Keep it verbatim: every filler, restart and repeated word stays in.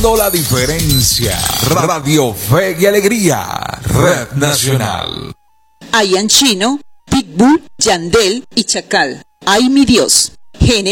marcando la diferencia. Radio Fe y Alegría, Red Nacional. Ian Chino, Pitbull, Yandel y Chacal. ¡Ay, mi Dios!